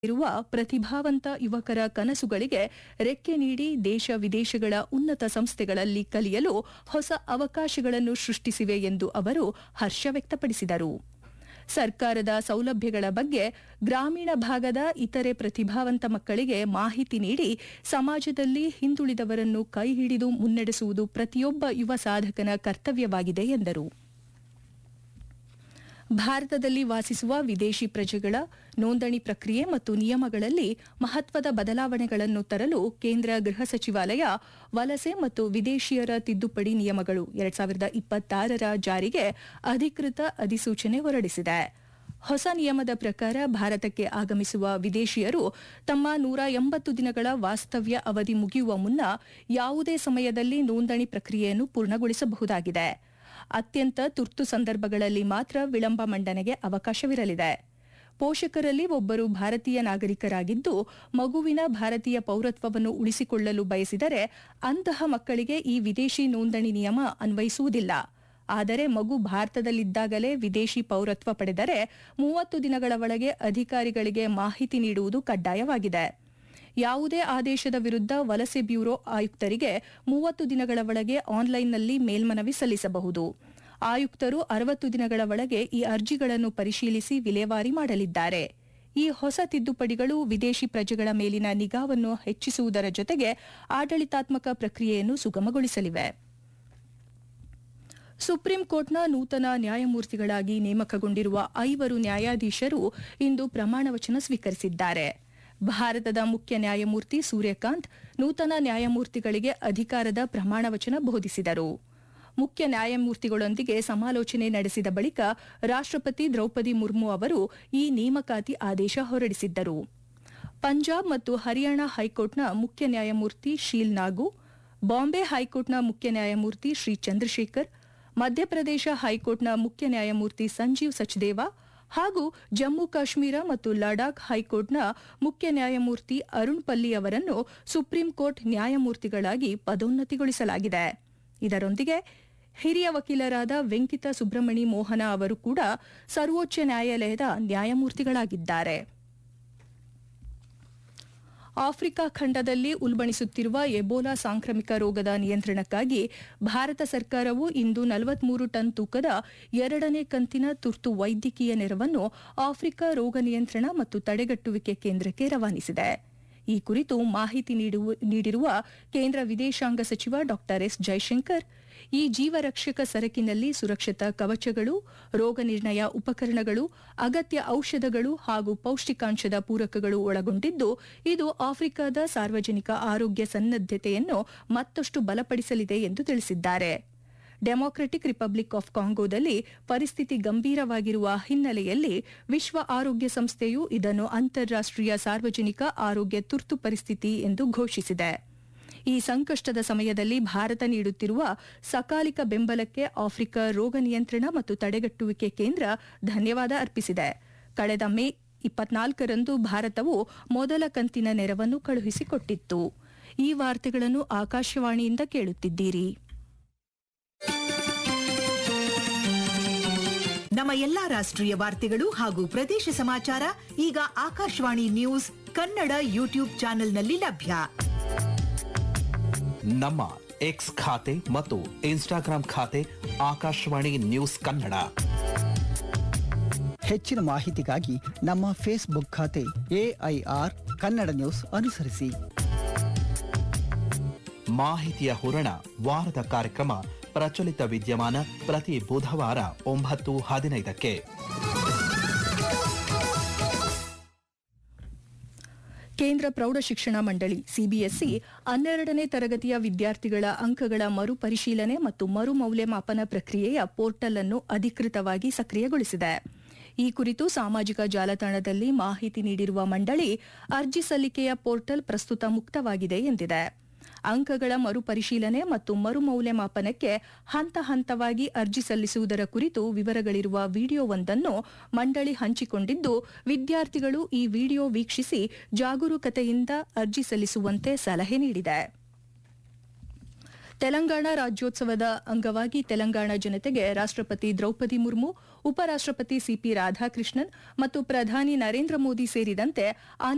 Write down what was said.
ಇರುವ ಪ್ರತಿಭಾವಂತ ಯುವಕರ ಕನಸುಗಳಿಗೆ ರೆಕ್ಕೆ ನೀಡಿ ದೇಶ ವಿದೇಶಗಳ ಉನ್ನತ ಸಂಸ್ಥೆಗಳಲ್ಲಿ ಕಲಿಯಲು ಹೊಸ ಅವಕಾಶಗಳನ್ನು ಸೃಷ್ಟಿಸಿವೆ ಎಂದು ಅವರು ಹರ್ಷ ವ್ಯಕ್ತಪಡಿಸಿದರು. ಸರ್ಕಾರದ ಸೌಲಭ್ಯಗಳ ಬಗ್ಗೆ ಗ್ರಾಮೀಣ ಭಾಗದ ಇತರೆ ಪ್ರತಿಭಾವಂತ ಮಕ್ಕಳಿಗೆ ಮಾಹಿತಿ ನೀಡಿ ಸಮಾಜದಲ್ಲಿ ಹಿಂದುಳಿದವರನ್ನು ಕೈಹಿಡಿದು ಮುನ್ನಡೆಸುವುದು ಪ್ರತಿಯೊಬ್ಬ ಯುವ ಸಾಧಕನ ಕರ್ತವ್ಯವಾಗಿದೆ ಎಂದರು. ಭಾರತದಲ್ಲಿ ವಾಸಿಸುವ ವಿದೇಶಿ ಪ್ರಜೆಗಳ ನೋಂದಣಿ ಪ್ರಕ್ರಿಯೆ ಮತ್ತು ನಿಯಮಗಳಲ್ಲಿ ಮಹತ್ವದ ಬದಲಾವಣೆಗಳನ್ನು ತರಲು ಕೇಂದ್ರ ಗೃಹ ಸಚಿವಾಲಯ ವಲಸೆ ಮತ್ತು ವಿದೇಶಿಯರ ತಿದ್ದುಪಡಿ ನಿಯಮಗಳು 2026ರ ಜಾರಿಗೆ ಅಧಿಕೃತ ಅಧಿಸೂಚನೆ ಹೊರಡಿಸಿದೆ. ಹೊಸ ನಿಯಮದ ಪ್ರಕಾರ ಭಾರತಕ್ಕೆ ಆಗಮಿಸುವ ವಿದೇಶಿಯರು ತಮ್ಮ 180 ದಿನಗಳ ವಾಸ್ತವ್ಯ ಅವಧಿ ಮುಗಿಯುವ ಮುನ್ನ ಯಾವುದೇ ಸಮಯದಲ್ಲಿ ನೋಂದಣಿ ಪ್ರಕ್ರಿಯೆಯನ್ನು ಪೂರ್ಣಗೊಳಿಸಬಹುದಾಗಿದೆ. ಅತ್ಯಂತ ತುರ್ತು ಸಂದರ್ಭಗಳಲ್ಲಿ ಮಾತ್ರ ವಿಳಂಬ ಮಂಡನೆಗೆ ಅವಕಾಶವಿರಲಿದೆ. ಪೋಷಕರಲ್ಲಿ ಒಬ್ಬರು ಭಾರತೀಯ ನಾಗರಿಕರಾಗಿದ್ದು ಮಗುವಿನ ಭಾರತೀಯ ಪೌರತ್ವವನ್ನು ಉಳಿಸಿಕೊಳ್ಳಲು ಬಯಸಿದರೆ ಅಂತಹ ಮಕ್ಕಳಿಗೆ ಈ ವಿದೇಶಿ ನೋಂದಣಿ ನಿಯಮ ಅನ್ವಯಿಸುವುದಿಲ್ಲ. ಆದರೆ ಮಗು ಭಾರತದಲ್ಲಿದ್ದಾಗಲೇ ವಿದೇಶಿ ಪೌರತ್ವ ಪಡೆದರೆ 30 ದಿನಗಳ ಒಳಗೆ ಅಧಿಕಾರಿಗಳಿಗೆ ಮಾಹಿತಿ ನೀಡುವುದು ಕಡ್ಡಾಯವಾಗಿದೆ. ಯಾವುದೇ ಆದೇಶದ ವಿರುದ್ಧ ವಲಸೆ ಬ್ಯೂರೋ ಆಯುಕ್ತರಿಗೆ 30 ದಿನಗಳ ಒಳಗೆ ಆನ್ಲೈನ್ನಲ್ಲಿ ಮೇಲ್ಮನವಿ ಸಲ್ಲಿಸಬಹುದು. ಆಯುಕ್ತರು 60 ದಿನಗಳ ಒಳಗೆ ಈ ಅರ್ಜಿಗಳನ್ನು ಪರಿಶೀಲಿಸಿ ವಿಲೇವಾರಿ ಮಾಡಲಿದ್ದಾರೆ. ಈ ಹೊಸ ತಿದ್ದುಪಡಿಗಳು ವಿದೇಶಿ ಪ್ರಜೆಗಳ ಮೇಲಿನ ನಿಗಾವನ್ನು ಹೆಚ್ಚಿಸುವುದರ ಜೊತೆಗೆ ಆಡಳಿತಾತ್ಮಕ ಪ್ರಕ್ರಿಯೆಯನ್ನು ಸುಗಮಗೊಳಿಸಲಿವೆ. ಸುಪ್ರೀಂ ಕೋರ್ಟ್ನ ನೂತನ ನ್ಯಾಯಮೂರ್ತಿಗಳಾಗಿ ನೇಮಕಗೊಂಡಿರುವ 5 ನ್ಯಾಯಾಧೀಶರು ಇಂದು ಪ್ರಮಾಣವಚನ ಸ್ವೀಕರಿಸಿದ್ದಾರೆ. ಭಾರತದ ಮುಖ್ಯ ನ್ಯಾಯಮೂರ್ತಿ ಸೂರ್ಯಕಾಂತ್ ನೂತನ ನ್ಯಾಯಮೂರ್ತಿಗಳಿಗೆ ಅಧಿಕಾರದ ಪ್ರಮಾಣವಚನ ಬೋಧಿಸಿದರು. ಮುಖ್ಯ ನ್ಯಾಯಮೂರ್ತಿಗಳೊಂದಿಗೆ ಸಮಾಲೋಚನೆ ನಡೆಸಿದ ಬಳಿಕ ರಾಷ್ಟ್ರಪತಿ ದ್ರೌಪದಿ ಮುರ್ಮು ಅವರು ಈ ನೇಮಕಾತಿ ಆದೇಶ ಹೊರಡಿಸಿದ್ದರು. ಪಂಜಾಬ್ ಮತ್ತು ಹರಿಯಾಣ ಹೈಕೋರ್ಟ್ನ ಮುಖ್ಯ ನ್ಯಾಯಮೂರ್ತಿ ಶೀಲ್ ನಾಗು, ಬಾಂಬೆ ಹೈಕೋರ್ಟ್ನ ಮುಖ್ಯ ನ್ಯಾಯಮೂರ್ತಿ ಶ್ರೀ ಚಂದ್ರಶೇಖರ್, ಮಧ್ಯಪ್ರದೇಶ ಹೈಕೋರ್ಟ್ನ ಮುಖ್ಯ ನ್ಯಾಯಮೂರ್ತಿ ಸಂಜೀವ್ ಸಚ್ದೇವಾ ಹಾಗೂ ಜಮ್ಮು ಕಾಶ್ಮೀರ ಮತ್ತು ಲಡಾಖ್ ಹೈಕೋರ್ಟ್ನ ಮುಖ್ಯ ನ್ಯಾಯಮೂರ್ತಿ ಅರುಣ್ ಪಲ್ಲಿ ಅವರನ್ನು ಸುಪ್ರೀಂ ಕೋರ್ಟ್ ನ್ಯಾಯಮೂರ್ತಿಗಳಾಗಿ ಪದೋನ್ನತಿಗೊಳಿಸಲಾಗಿದೆ. ಇದರೊಂದಿಗೆ ಹಿರಿಯ ವಕೀಲರಾದ ವೆಂಕಿತ ಸುಬ್ರಮಣಿ ಮೋಹನ ಅವರು ಕೂಡ ಸರ್ವೋಚ್ಚ ನ್ಯಾಯಾಲಯದ ನ್ಯಾಯಮೂರ್ತಿಗಳಾಗಿದ್ದಾರೆ. ಆಫ್ರಿಕಾ ಖಂಡದಲ್ಲಿ ಉಲ್ಬಣಿಸುತ್ತಿರುವ ಎಬೋಲಾ ಸಾಂಕ್ರಾಮಿಕ ರೋಗದ ನಿಯಂತ್ರಣಕ್ಕಾಗಿ ಭಾರತ ಸರ್ಕಾರವು ಇಂದು 43 ಟನ್ ತೂಕದ 2ನೇ ಕಂತಿನ ತುರ್ತು ವೈದ್ಯಕೀಯ ನೆರವನ್ನು ಆಫ್ರಿಕಾ ರೋಗ ನಿಯಂತ್ರಣ ಮತ್ತು ತಡೆಗಟ್ಟುವಿಕೆ ಕೇಂದ್ರಕ್ಕೆ ರವಾನಿಸಿದೆ. ಈ ಕುರಿತು ಮಾಹಿತಿ ನೀಡಿರುವ ಕೇಂದ್ರ ವಿದೇಶಾಂಗ ಸಚಿವ ಡಾ ಎಸ್ ಜೈಶಂಕರ್, ಈ ಜೀವರಕ್ಷಕ ಸರಕಿನಲ್ಲಿ ಸುರಕ್ಷತಾ ಕವಚಗಳು, ರೋಗ ನಿರ್ಣಯ ಉಪಕರಣಗಳು, ಅಗತ್ಯ ಔಷಧಗಳು ಹಾಗೂ ಪೌಷ್ಟಿಕಾಂಶದ ಪೂರಕಗಳು ಒಳಗೊಂಡಿದ್ದು, ಇದು ಆಫ್ರಿಕಾದ ಸಾರ್ವಜನಿಕ ಆರೋಗ್ಯ ಸನ್ನದ್ಧತೆಯನ್ನು ಮತ್ತಷ್ಟು ಬಲಪಡಿಸಲಿದೆ ಎಂದು ತಿಳಿಸಿದ್ದಾರೆ. ಡೆಮಾಕ್ರೆಟಿಕ್ ರಿಪಬ್ಲಿಕ್ ಆಫ್ ಕಾಂಗೋದಲ್ಲಿ ಪರಿಸ್ಥಿತಿ ಗಂಭೀರವಾಗಿರುವ ಹಿನ್ನೆಲೆಯಲ್ಲಿ ವಿಶ್ವ ಆರೋಗ್ಯ ಸಂಸ್ಥೆಯು ಇದನ್ನು ಅಂತಾರಾಷ್ಟೀಯ ಸಾರ್ವಜನಿಕ ಆರೋಗ್ಯ ತುರ್ತು ಪರಿಸ್ಥಿತಿ ಎಂದು ಘೋಷಿಸಿದೆ. ಈ ಸಂಕಷ್ಟದ ಸಮಯದಲ್ಲಿ ಭಾರತ ನೀಡುತ್ತಿರುವ ಸಕಾಲಿಕ ಬೆಂಬಲಕ್ಕೆ ಆಫ್ರಿಕಾ ರೋಗ ನಿಯಂತ್ರಣ ಮತ್ತು ತಡೆಗಟ್ಟುವಿಕೆ ಕೇಂದ್ರ ಧನ್ಯವಾದ ಅರ್ಪಿಸಿದೆ. ಕಳೆದ ಮೇ 24ರಂದು ಭಾರತವು ಮೊದಲ ಕಂತಿನ ನೆರವನ್ನು ಕಳುಹಿಸಿಕೊಟ್ಟಿತ್ತು. ಈ ವಾರ್ತೆಗಳನ್ನು ಆಕಾಶವಾಣಿಯಿಂದ ಕೇಳುತ್ತಿದ್ದೀರಿ. ನಮ್ಮ ಎಲ್ಲಾ ರಾಷ್ಟ್ರೀಯ ವಾರ್ತೆಗಳು ಹಾಗೂ ಪ್ರದೇಶ ಸಮಾಚಾರ ಈಗ ಆಕಾಶವಾಣಿ ನ್ಯೂಸ್ ಕನ್ನಡ ಯೂಟ್ಯೂಬ್ ಚಾನೆಲ್ನಲ್ಲಿ ಲಭ್ಯ. ನಮ್ಮ ಎಕ್ಸ್ ಖಾತೆ ಮತ್ತು ಇನ್ಸ್ಟಾಗ್ರಾಂ ಖಾತೆ ಆಕಾಶವಾಣಿ ನ್ಯೂಸ್ ಕನ್ನಡ. ಹೆಚ್ಚಿನ ಮಾಹಿತಿಗಾಗಿ ನಮ್ಮ ಫೇಸ್ಬುಕ್ ಖಾತೆ AIR ಕನ್ನಡ ನ್ಯೂಸ್ ಅನುಸರಿಸಿ. ಮಾಹಿತಿಯ ಹೂರಣ ವಾರದ ಕಾರ್ಯಕ್ರಮ ಪ್ರಚಲಿತ ವಿದ್ಯಮಾನ ಪ್ರತಿ ಬುಧವಾರ 9:15ಕ್ಕೆ. ಕೇಂದ್ರ ಪ್ರೌಢಶಿಕ್ಷಣ ಮಂಡಳಿ ಸಿಬಿಎಸ್ಇ 12ನೇ ತರಗತಿಯ ವಿದ್ಯಾರ್ಥಿಗಳ ಅಂಕಗಳ ಮರುಪರಿಶೀಲನೆ ಮತ್ತು ಮರು ಮೌಲ್ಯಮಾಪನ ಪ್ರಕ್ರಿಯೆಯ ಪೋರ್ಟಲ್ ಅನ್ನು ಅಧಿಕೃತವಾಗಿ ಸಕ್ರಿಯಗೊಳಿಸಿದೆ. ಈ ಕುರಿತು ಸಾಮಾಜಿಕ ಜಾಲತಾಣದಲ್ಲಿ ಮಾಹಿತಿ ನೀಡಿರುವ ಮಂಡಳಿ, ಅರ್ಜಿ ಸಲ್ಲಿಕೆಯ ಪೋರ್ಟಲ್ ಪ್ರಸ್ತುತ ಮುಕ್ತವಾಗಿದೆ ಎಂದಿದೆ. ಅಂಕಗಳ ಮರುಪರಿಶೀಲನೆ ಮತ್ತು ಮರು ಮೌಲ್ಯಮಾಪನಕ್ಕೆ ಹಂತ ಹಂತವಾಗಿ ಅರ್ಜಿ ಸಲ್ಲಿಸುವುದರ ಕುರಿತು ವಿವರಗಳಿರುವ ವಿಡಿಯೋವೊಂದನ್ನು ಮಂಡಳಿ ಹಂಚಿಕೊಂಡಿದ್ದು, ವಿದ್ಯಾರ್ಥಿಗಳು ಈ ವಿಡಿಯೋ ವೀಕ್ಷಿಸಿ ಜಾಗರೂಕತೆಯಿಂದ ಅರ್ಜಿ ಸಲ್ಲಿಸುವಂತೆ ಸಲಹೆ ನೀಡಿದೆ. ತೆಲಂಗಾಣ ರಾಜ್ಯೋತ್ಸವದ ಅಂಗವಾಗಿ ತೆಲಂಗಾಣ ಜನತೆಗೆ ರಾಷ್ಟ್ರಪತಿ ದ್ರೌಪದಿ ಮುರ್ಮು, ಉಪರಾಷ್ಟ್ರಪತಿ ಸಿಪಿ ರಾಧಾಕೃಷ್ಣನ್ ಮತ್ತು ಪ್ರಧಾನಿ ನರೇಂದ್ರ ಮೋದಿ ಸೇರಿದಂತೆ